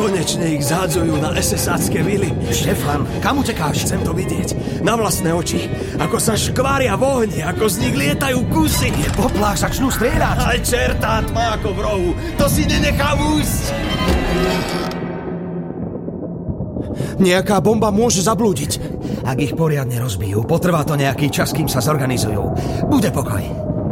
Konečne ich zádzujú na SS-ácké vily. Štefan, kam utekáš? Chcem to vidieť. Na vlastné oči. Ako sa škvária v ohni, ako z nich lietajú kusy. Poplach, začnú strieľať. Ale čertá tma ako v rohu. To si nenechám úsť. Nejaká bomba môže zablúdiť. Ak ich poriadne rozbijú, potrvá to nejaký čas, kým sa zorganizujú. Bude pokoj.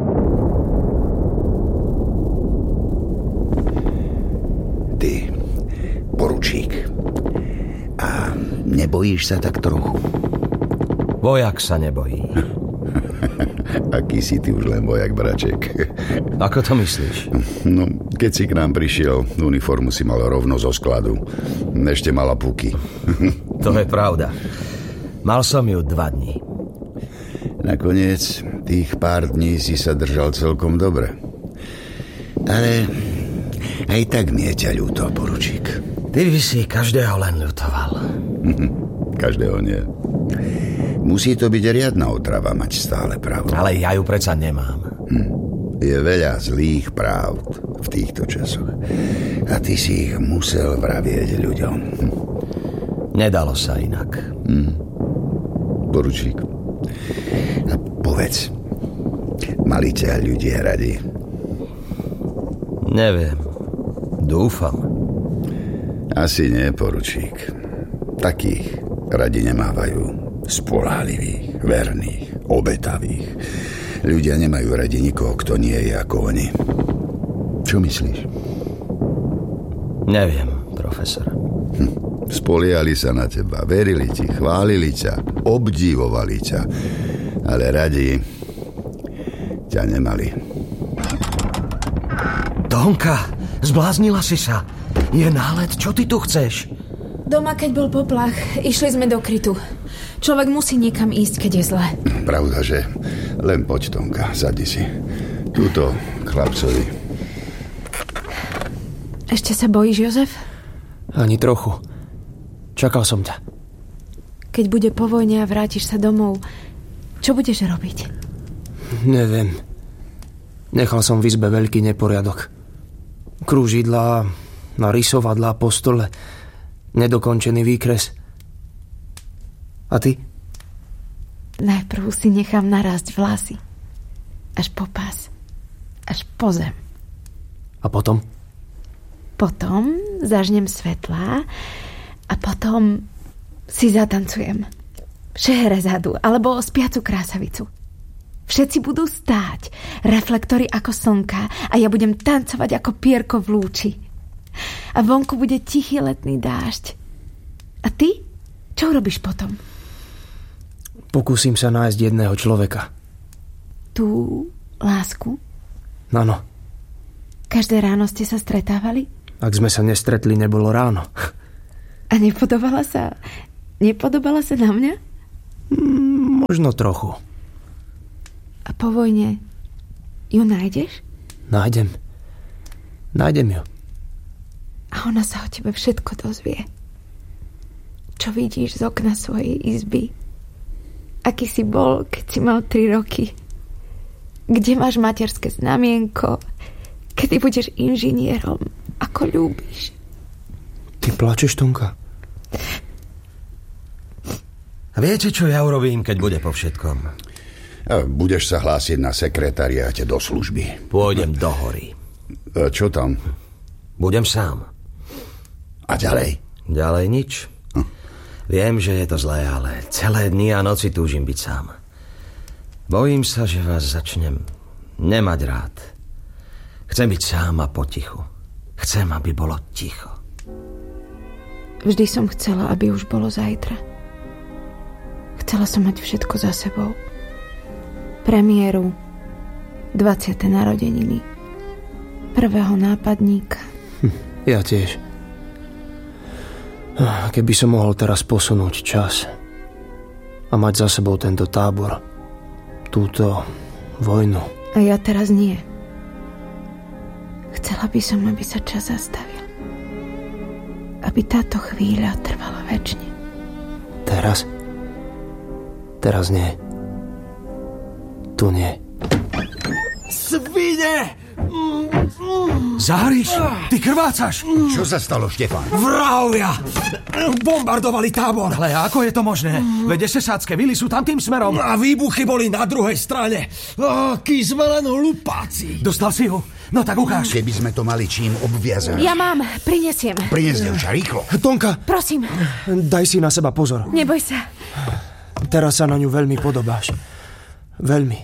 Ty, poručík. A nebojíš sa tak trochu? Vojak sa nebojí. Aký si ty už len vojak, braček. Ako to myslíš? No, keď si k nám prišiel, uniformu si mal rovno zo skladu. Ešte mala puky. To je pravda. Mal som ju 2 dní. Nakoniec tých pár dní si sa držal celkom dobre. Ale aj tak mi je ťa ľúto, poručík. Ty by si každého len ľutoval. Každého nie. Musí to byť riadna otrava mať stále pravdu. Ale ja ju predsa nemám. Je veľa zlých pravd v týchto časoch. A ty si ich musel vravieť ľuďom. Nedalo sa inak. Poručík. A povedz, mali ťa ľudia radi? Neviem. Dúfam. Asi nie, poručík. Takých radi nemávajú. Spoľahlivých, verných, obetavých. Ľudia nemajú radi nikoho, kto nie je ako oni. Čo myslíš? Neviem, profesor. Spoliehali sa na teba, verili ti, chválili ťa, obdivovali ťa, ale radi ťa nemali. Tonka, zbláznila si sa. Je nálet, čo ty tu chceš? Doma, keď bol poplach, išli sme do krytu. Človek musí niekam ísť, keď je zle. Pravda, že? Len poď, Tonka, sadni si. Túto k chlapcovi. Ešte sa bojíš, Jozef? Ani trochu. Čakal som ťa. Keď bude po vojne a vrátiš sa domov, čo budeš robiť? Neviem. Nechal som v izbe veľký neporiadok. Krúžidlá, narysovadlá po stole, nedokončený výkres. A ty? Najprv si nechám narásť vlasy. Až po pás. Až po zem. A potom? Potom zažnem svetlá a potom si zatancujem. Šeherezadu alebo spiacu krásavicu. Všetci budú stáť, reflektory ako slnka a ja budem tancovať ako pierko v lúči. A vonku bude tichý letný dážď. A ty? Čo robíš potom? Pokúsim sa nájsť jedného človeka. Tú lásku? Áno. Každé ráno ste sa stretávali? Ak sme sa nestretli, nebolo ráno. A nepodobala sa na mňa? Možno trochu. A po vojne ju nájdeš? Nájdem ju. A ona sa o tebe všetko dozvie. Čo vidíš z okna svojej izby? Aký si bol, keď si mal 3 roky? Kde máš materské znamienko? Kedy budeš inžinierom? Ako ľúbiš? Ty plačeš, Tonka? A viete, čo ja urobím, keď bude po všetkom? Budeš sa hlásiť na sekretariáte do služby. Pôjdem do hory. Čo tam? Budem sám. A ďalej? Ďalej nič. Viem, že je to zlé, ale celé dni a noci túžim byť sám. Bojím sa, že vás začnem nemať rád. Chcem byť sám a potichu. Chcem, aby bolo ticho. Vždy som chcela, aby už bolo zajtra. Chcela som mať všetko za sebou. Premiéru, 20. narodeniny, prvého nápadníka. Ja tiež. Keby som mohol teraz posunúť čas a mať za sebou tento tábor, túto vojnu. A ja teraz nie. Chcela by som, aby sa čas zastavil. Aby táto chvíľa trvala večne. Teraz? Teraz nie. Tu nie. Svine! Záriš, ty krvácaš. Čo sa stalo, Štefán? Vrahovia bombardovali tábor. Ale ako je to možné? Veď esesácké vily sú tam tým smerom. A výbuchy boli na druhej strane. Akí zveleno hlupáci. Dostal si ho? No tak ukáž. Keby sme to mali čím obviazať. Ja mám, prinesiem. Prines, devča, rýchlo. Tonka, Prosím, daj si na seba pozor. neboj sa. Teraz sa na ňu veľmi podobáš. Veľmi.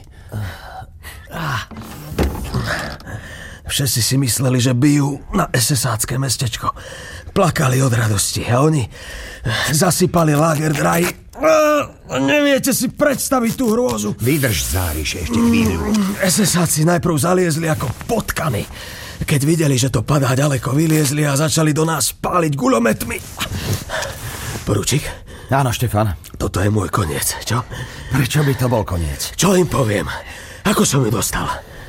Všetci si mysleli, že bijú na esesácké mestečko. Plakali od radosti a oni zasypali láger draj. Neviete si predstaviť tú hrôzu. Vydrž, Záriš, ešte chvíľu. Esesáci najprv zaliezli ako potkany. Keď videli, že to padá ďaleko, vyliezli a začali do nás páliť guľometmi. Poručík? Áno, Štefan. Toto je môj koniec, čo? Prečo by to bol koniec? Čo im poviem? Ako som ju dostal?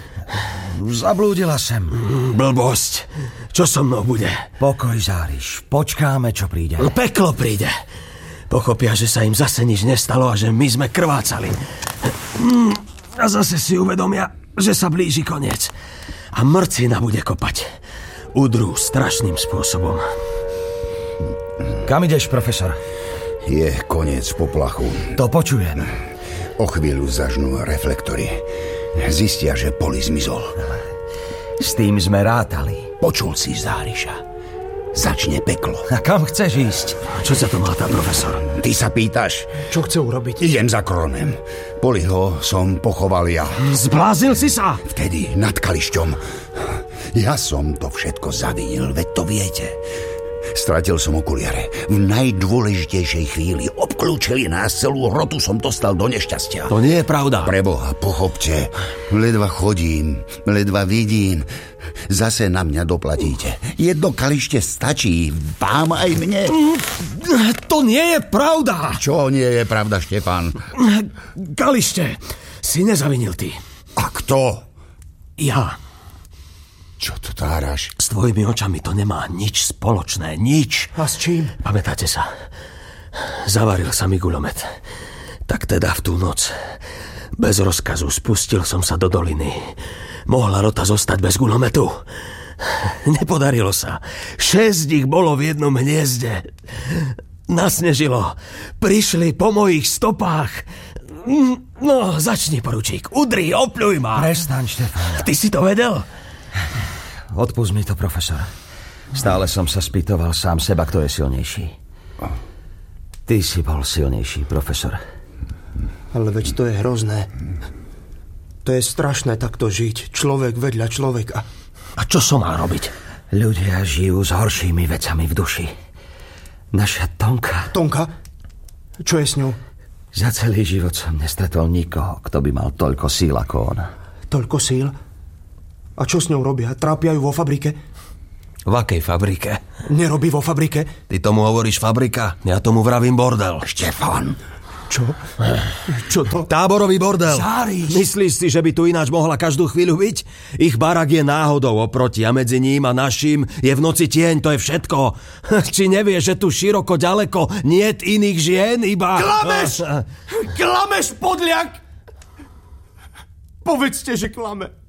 Zablúdila sem. Blbosť. Čo so mnou bude? Pokoj, Záriš. Počkáme, čo príde. Peklo príde. Pochopia, že sa im zase nič nestalo a že my sme krvácali. A zase si uvedomia, že sa blíži koniec. A mŕcina bude kopať. Udrú strašným spôsobom. Kam ideš, profesor? Je koniec poplachu. To počujem. O chvíľu zažnú reflektory. Zistia, že Poli zmizol. S tým sme rátali. Počul si, Záriša. Začne peklo. A kam chceš ísť? Čo sa to má tam, profesor? Ty sa pýtaš? Čo chce urobiť? Idem za Kronem. Poliho som pochoval ja. Zbláznil si sa? Vtedy nad Kališťom. Ja som to všetko zavinil, veď to viete. Stratil som okuliare. V najdôležitejšej chvíli obklúčili nás, celú rotu som dostal do nešťastia. To nie je pravda. Preboha, pochopte. Ledva chodím, ledva vidím. Zase na mňa doplatíte. Jedno kalište stačí, vám aj mne. To nie je pravda. Čo nie je pravda, Štefán? Kalište si nezavinil ty. A kto? Ja. Čo to táraš? S tvojimi očami to nemá nič spoločné, nič. A s čím? Pamätáte sa? Zavaril sa mi guľomet. Tak teda v tú noc bez rozkazu spustil som sa do doliny. Mohla rota zostať bez guľometu? Nepodarilo sa. 6 ich bolo v jednom hniezde. Nasnežilo. Prišli po mojich stopách. No, začni, poručík. Udri, opľuj ma. Prestaň, Štefán. Ty si to vedel? Odpusť mi to, profesor. Stále som sa spýtoval sám seba, kto je silnejší. Ty si bol silnejší, profesor. Ale veď to je hrozné. To je strašné takto žiť. Človek vedľa človeka. A čo som mal robiť? Ľudia žijú s horšími vecami v duši. Naša Tonka... Tonka? Čo je s ňou? Za celý život som nestretol nikoho, kto by mal toľko síl ako ona. Toľko síl? A čo s ňou robia? Trápia ju vo fabrike? V akej fabrike? Nerobí vo fabrike? Ty tomu hovoríš fabrika? Ja tomu vravím bordel. Štefán. Čo? Čo to? Táborový bordel. Záriš. Myslíš si, že by tu ináč mohla každú chvíľu byť? Ich barak je náhodou oproti a medzi ním a naším je v noci tieň, to je všetko. Či nevieš, že tu široko ďaleko niet iných žien, iba... Klameš! Klameš, podľak! Povedzte, že klame.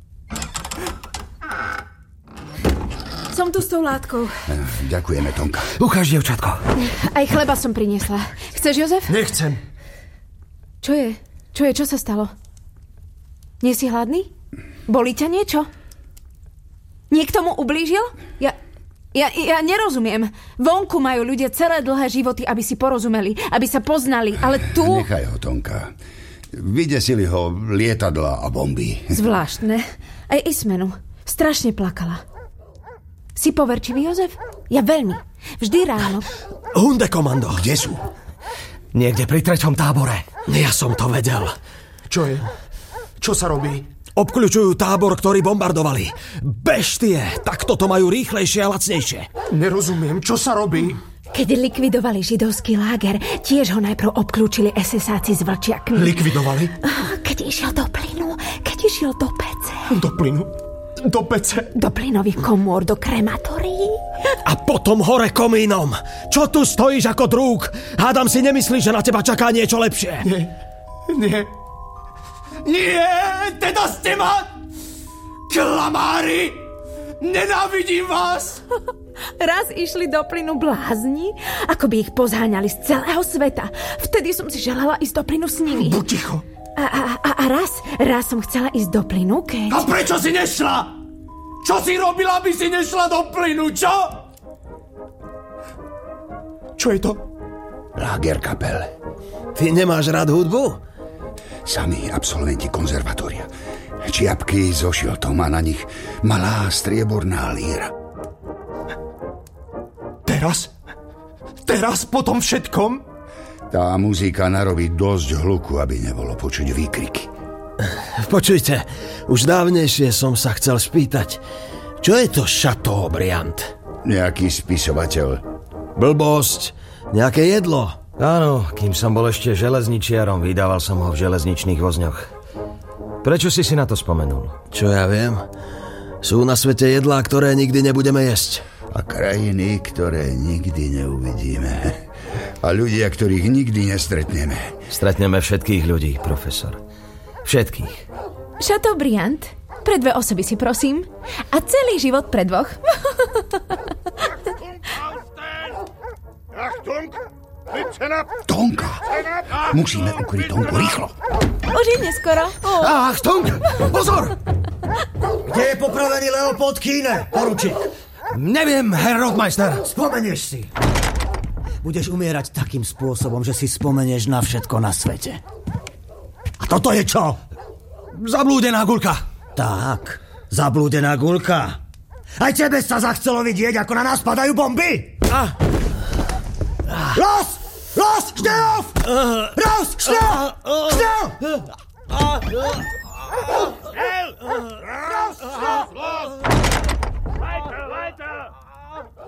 Som tu s tou látkou. Ďakujeme, Tonka. Ukáž, dievčatko. Aj chleba som priniesla. Chceš, Jozef? Nechcem. Čo je? Čo sa stalo? Nie si hladný? Bolí ťa niečo? Niekto mu ublížil? Ja nerozumiem. Vonku majú ľudia celé dlhé životy, aby si porozumeli, aby sa poznali, ale tu... Nechaj ho, Tonka. Vydesili ho lietadla a bomby. Zvláštne. Aj Ismenu. Strašne plakala. Si poverčivý, Jozef? Ja veľmi. Vždy ráno. Hundekomando. Kde sú? Niekde pri 3. tábore. Ja som to vedel. Čo je? Čo sa robí? Obkľučujú tábor, ktorý bombardovali. Beštie, takto to majú rýchlejšie a lacnejšie. Nerozumiem, čo sa robí? Keď likvidovali židovský láger, tiež ho najprv obklúčili esesáci s vlčiakmi. Likvidovali? Keď išiel do plynu, keď išiel do pece. Do plynu? Do pece? Do plynových komôr, do krematórií. A potom hore komínom. Čo tu stojíš ako drúg? Hádam si nemyslíš, že na teba čaká niečo lepšie. Nie. Teda ste ma... Klamári! Nenávidím vás! Raz išli do plynu blázni, ako by ich pozháňali z celého sveta. Vtedy som si želala ísť do plynu s nimi. Buď ticho. A raz som chcela ísť do plynu, keď... A prečo si nešla? Čo si robila, aby si nešla do plynu, čo? Čo je to? Lagerkapelle. Ty nemáš rád hudbu? Sami absolventi konzervatória. Čiapky so šiltom a na nich malá strieborná líra. Teraz po tom všetkom? Tá muzika narobí dosť hluku, aby nebolo počuť výkriky. Počujte, už dávnejšie som sa chcel spýtať, čo je to Chateaubriand? Nejaký spisovateľ. Blbosť, nejaké jedlo. Áno, kým som bol ešte železničiarom, vydával som ho v železničných vozňoch. Prečo si na to spomenul? Čo ja viem? Sú na svete jedlá, ktoré nikdy nebudeme jesť. A krajiny, ktoré nikdy neuvidíme. A ľudia, ktorých nikdy nestretneme. Stretneme všetkých ľudí, profesor. Všetkých. Chateaubriand, pre 2 osoby si prosím. A celý život pre 2. Tonka! Musíme ukryť Tonku rýchlo. Už je neskoro. Achtung! Pozor! Kde je popravený Leopold Kíne, poručík? Neviem, Herr Rotmeister. Spomenieš si. Budeš umierať takým spôsobom, že si spomenieš na všetko na svete. A toto je čo? Zablúdená guľka. Tak, zablúdená guľka. Aj tebe sa zachcelo vidieť, ako na nás padajú bomby? Los! Schnell auf! Raus! Schnell! Schnell! Raus! Los! Weiter!